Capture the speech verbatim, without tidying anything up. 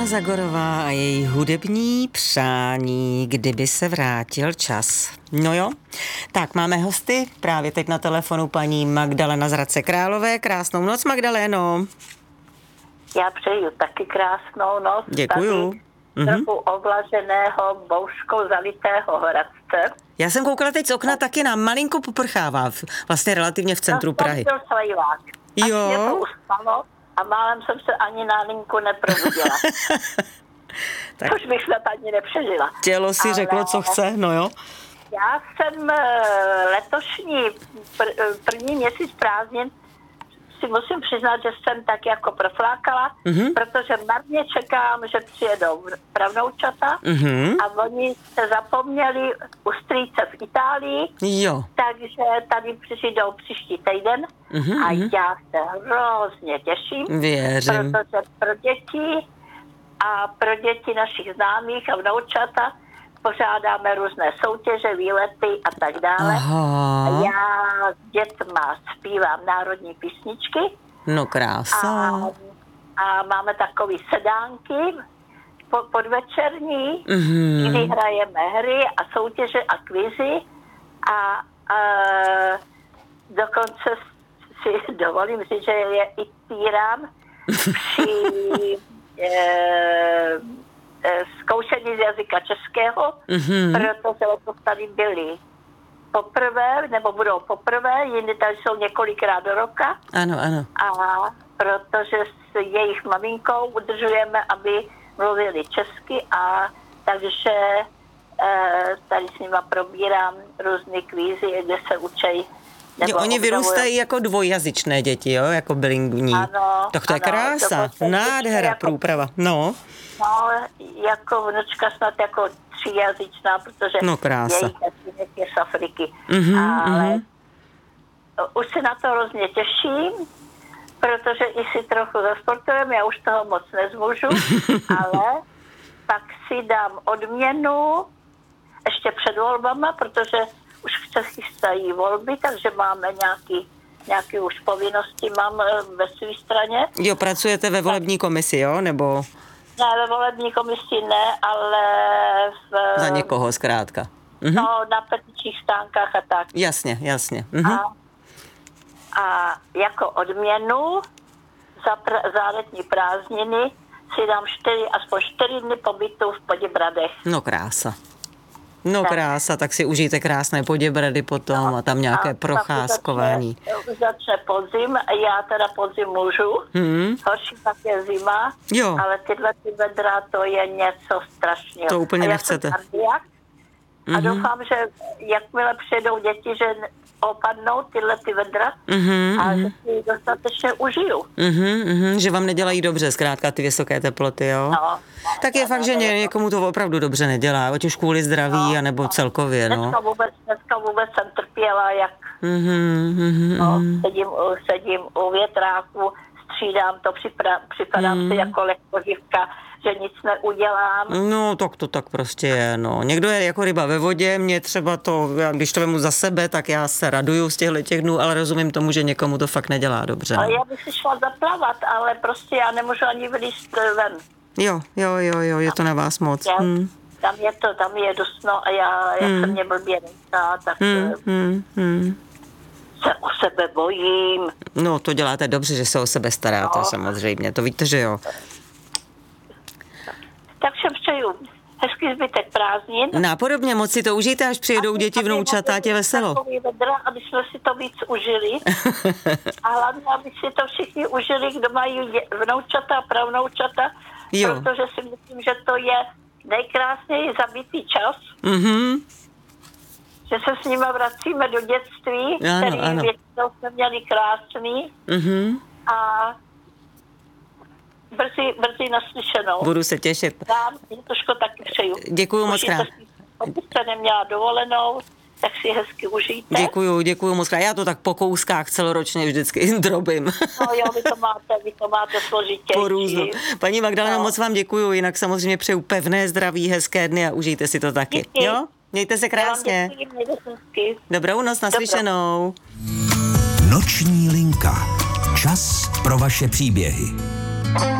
Zagorová a její hudební přání, kdyby se vrátil čas. No jo, tak máme hosty, právě teď na telefonu paní Magdalena z Hradce Králové. Krásnou noc, Magdaléno. Já přeju taky krásnou noc. Děkuju. Tady trochu oblaženého, bouškou zalitého Hradce. Já jsem koukala teď z okna, taky nám malinko poprchává, vlastně relativně v centru no, Prahy. To byl slejvák. Jo. A mě to uspalo a málem jsem se ani na linku neprobudila. Tak. Což bych snad ani nepřežila. Tělo si Ale řeklo, co chce, no jo. Já jsem letošní pr- první měsíc prázdnin si musím přiznat, že jsem tak jako proflákala, mm-hmm. protože marně čekám, že přijedou pravnoučata mm-hmm. a oni se zapomněli u strýce v Itálii, jo. takže tady přijdou příští týden mm-hmm. a já se hrozně těším, Věřím. protože pro děti a pro děti našich známých a vnoučata pořádáme různé soutěže, výlety a tak dále. Aha. A já s dětma zpívám národní písničky. No krása. A, a máme takový sedánky po, podvečerní, mm-hmm. kdy hrajeme hry a soutěže a kvizy. A, a dokonce si dovolím říct, že je i týrám při e, zkoušení z jazyka českého, mm-hmm. protože letos tady byli poprvé, nebo budou poprvé, jiní tady jsou několikrát do roka. Ano, ano. A protože s jejich maminkou udržujeme, aby mluvili česky a takže e, tady s nima probírám různé kvízy, kde se učí. Jo, oni vyrůstají jako dvojjazyčné děti, jo, jako bilingvní. Ano. Tak to je ano, krása, to nádhera, jako, průprava, no. No, jako vnučka snad jako tříjazyčná, protože no, krása. její tatínek je z Afriky. Mm-hmm, ale mm-hmm. už se na to hrozně těším, protože i si trochu zasportujeme, já už toho moc nezmůžu, ale pak si dám odměnu ještě před volbama, protože už se chystají volby, takže máme nějaký, nějaký už povinnosti mám ve své straně. Jo, pracujete ve volební komisi, jo, nebo? Ne, ve volební komisi ne, ale v... Za někoho zkrátka. Mhm. No, na petičních stánkách a tak. Jasně, jasně. Mhm. A, a jako odměnu za, pr- za letní prázdniny si dám čtyři, aspoň čtyři dny pobytu v Poděbradech. No krása. No tak. Krása, tak si užijte krásné Poděbrady potom no, a tam nějaké a procházkování. Už začne, už začne podzim, já teda podzim můžu, hmm. horší pak je zima, jo. ale tyhle ty vedra, to je něco strašného. To úplně a nechcete. A mm-hmm. doufám, že jakmile přijedou děti, že opadnou tyhle ty vedra mm-hmm, a že si dostatečně užiju. Mm-hmm, mm-hmm, že vám nedělají dobře, zkrátka ty vysoké teploty, jo? No, tak je no, fakt, no, že ně, někomu to opravdu dobře nedělá, ať už kvůli zdraví, no, anebo no. celkově, no. Dneska vůbec, dneska vůbec jsem trpěla, jak mm-hmm, mm-hmm. No, sedím, sedím u větráku, střídám to, připra, připadám mm. si jako lehkoživka, že nic neudělám. No, tak to tak prostě je, no. Někdo je jako ryba ve vodě, mě třeba to, když to vemu za sebe, tak já se raduju z těchto těch dnů, ale rozumím tomu, že někomu to fakt nedělá dobře. Ale já bych si šla zaplavat, ale prostě já nemůžu ani vylízt ven. Jo, jo, jo, jo, je to na vás moc. Já, hmm. Tam je to, tam je dusno a já, jak hmm. se mě blbě nechá, tak hmm, hmm, hmm. se o sebe bojím. No, to děláte dobře, že se o sebe staráte, no. samozřejmě, to víte, že jo. Tak všem přeju hezký zbytek prázdnin. Nápodobně, moc si to užijte, až přijedou děti, vnoučata, tě veselo. Vedra, aby jsme si to víc užili. A hlavně, aby si to všichni užili, kdo mají vnoučata a pravnoučata, jo. protože si myslím, že to je nejkrásněji zabitý čas. Mhm. Že se s nima vracíme do dětství, ano, který ano. většinou jsme měli krásný. Mhm. A Brzy, brzy naslyšenou. Budu se těšit. Dám, Jitoško, taky přeju. Děkuju moc krát. Pokud jste neměla dovolenou, tak si hezky užijte. Děkuju, děkuju moc krát. Já to tak po kouskách celoročně vždycky drobím. No jo, vy to máte, vy to máte složitě. Po různu. Paní Magdalena, no. moc vám děkuju, jinak samozřejmě přeju pevné zdraví, hezké dny a užijte si to taky. Díky. Jo? Mějte se krásně. Děkuji, Dobrou noc, naslyšenou. Noční linka. Čas pro vaše příběhy.